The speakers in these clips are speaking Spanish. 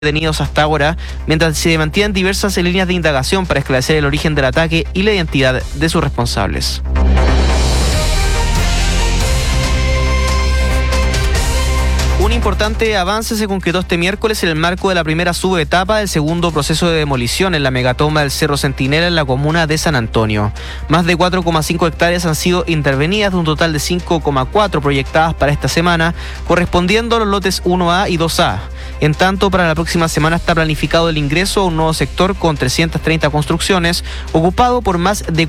detenidos hasta ahora, mientras se mantienen diversas líneas de indagación para esclarecer el origen del ataque y la identidad de sus responsables. Un importante avance se concretó este miércoles en el marco de la primera subetapa del segundo proceso de demolición en la megatoma del Cerro Centinela en la comuna de San Antonio. Más de 4,5 hectáreas han sido intervenidas de un total de 5,4 proyectadas para esta semana, correspondiendo a los lotes 1A y 2A. En tanto, para la próxima semana está planificado el ingreso a un nuevo sector con 330 construcciones, ocupado por más de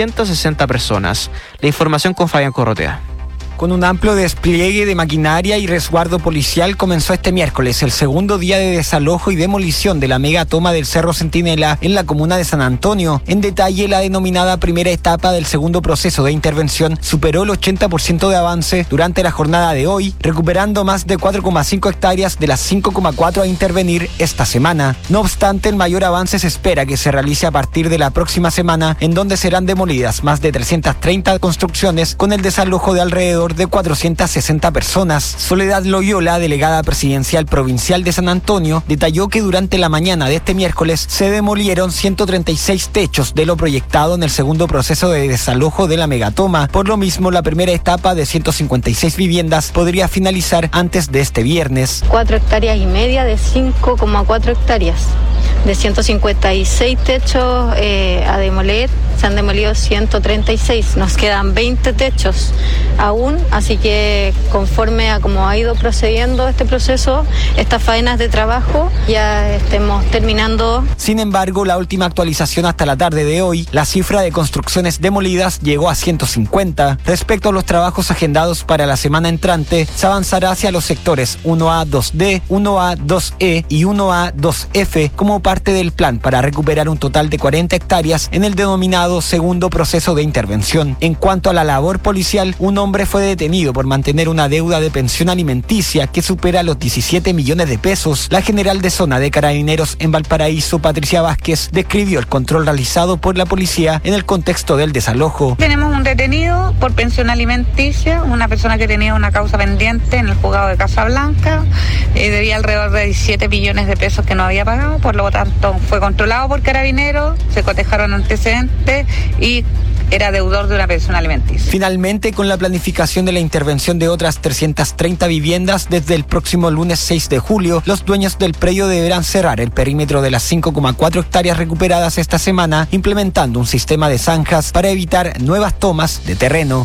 460 personas. La información con Fabián Corrotea. Con un amplio despliegue de maquinaria y resguardo policial comenzó este miércoles el segundo día de desalojo y demolición de la megatoma del Cerro Centinela en la comuna de San Antonio. En detalle, la denominada primera etapa del segundo proceso de intervención superó el 80% de avance durante la jornada de hoy, recuperando más de 4,5 hectáreas de las 5,4 a intervenir esta semana. No obstante, el mayor avance se espera que se realice a partir de la próxima semana, en donde serán demolidas más de 330 construcciones con el desalojo de alrededor de 460 personas. Soledad Loyola, delegada presidencial provincial de San Antonio, detalló que durante la mañana de este miércoles se demolieron 136 techos de lo proyectado en el segundo proceso de desalojo de la megatoma. Por lo mismo, la primera etapa de 156 viviendas podría finalizar antes de este viernes. 4,5 hectáreas de 5,4 hectáreas. De 156 techos a demoler, se han demolido 136. Nos quedan 20 techos aún, así que conforme a cómo ha ido procediendo este proceso, estas faenas de trabajo, ya estemos terminando. Sin embargo, la última actualización hasta la tarde de hoy, la cifra de construcciones demolidas llegó a 150. Respecto a los trabajos agendados para la semana entrante, se avanzará hacia los sectores 1A, 2D, 1A, 2E y 1A, 2F como parte del plan para recuperar un total de 40 hectáreas en el denominado segundo proceso de intervención. En cuanto a la labor policial, un hombre fue detenido por mantener una deuda de pensión alimenticia que supera los 17 millones de pesos. La general de zona de Carabineros en Valparaíso, Patricia Vázquez, describió el control realizado por la policía en el contexto del desalojo. Tenemos un detenido por pensión alimenticia, una persona que tenía una causa pendiente en el juzgado de Casablanca, debía alrededor de 17 millones de pesos que no había pagado, por lo tanto fue controlado por Carabineros, se cotejaron antecedentes y era deudor de una pensión alimenticia. Finalmente, con la planificación de la intervención de otras 330 viviendas desde el próximo lunes 6 de julio, los dueños del predio deberán cerrar el perímetro de las 5,4 hectáreas recuperadas esta semana, implementando un sistema de zanjas para evitar nuevas tomas de terreno.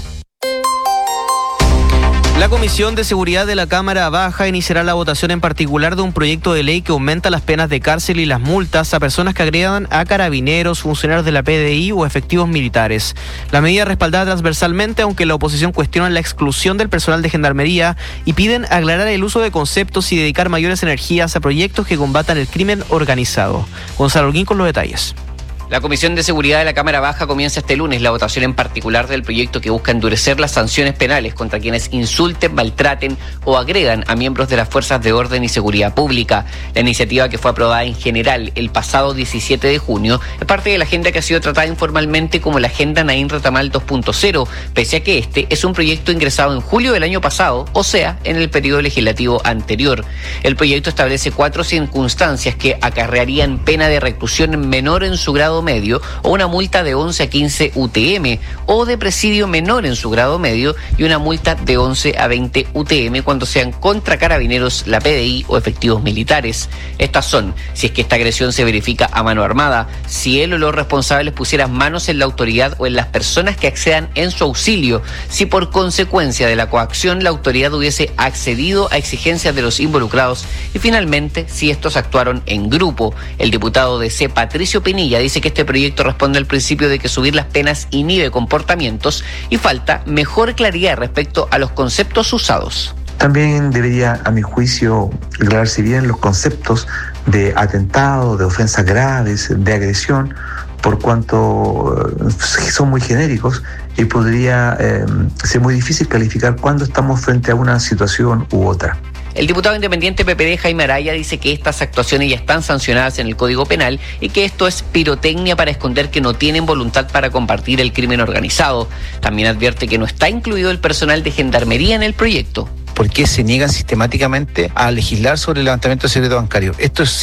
La Comisión de Seguridad de la Cámara Baja iniciará la votación en particular de un proyecto de ley que aumenta las penas de cárcel y las multas a personas que agredan a carabineros, funcionarios de la PDI o efectivos militares. La medida es respaldada transversalmente, aunque la oposición cuestiona la exclusión del personal de gendarmería y piden aclarar el uso de conceptos y dedicar mayores energías a proyectos que combatan el crimen organizado. Gonzalo Holguín con los detalles. La Comisión de Seguridad de la Cámara Baja comienza este lunes la votación en particular del proyecto que busca endurecer las sanciones penales contra quienes insulten, maltraten o agredan a miembros de las fuerzas de orden y seguridad pública. La iniciativa, que fue aprobada en general el pasado 17 de junio, es parte de la agenda que ha sido tratada informalmente como la Agenda Naín Retamal 2.0, pese a que este es un proyecto ingresado en julio del año pasado, o sea, en el periodo legislativo anterior. El proyecto establece 4 circunstancias que acarrearían pena de reclusión menor en su grado medio o una multa de 11 a 15 UTM o de presidio menor en su grado medio y una multa de 11 a 20 UTM cuando sean contra carabineros, la PDI o efectivos militares. Estas son: si es que esta agresión se verifica a mano armada, si él o los responsables pusieran manos en la autoridad o en las personas que accedan en su auxilio, si por consecuencia de la coacción la autoridad hubiese accedido a exigencias de los involucrados y finalmente si estos actuaron en grupo. El diputado DC, Patricio Pinilla, dice que este proyecto responde al principio de que subir las penas inhibe comportamientos y falta mejor claridad respecto a los conceptos usados. También debería, a mi juicio, aclararse bien los conceptos de atentado, de ofensas graves, de agresión, por cuanto son muy genéricos y podría ser muy difícil calificar cuándo estamos frente a una situación u otra. El diputado independiente PPD, Jaime Araya, dice que estas actuaciones ya están sancionadas en el Código Penal y que esto es pirotecnia para esconder que no tienen voluntad para combatir el crimen organizado. También advierte que no está incluido el personal de gendarmería en el proyecto. por qué se niegan sistemáticamente a legislar sobre el levantamiento de secreto bancario. Esto es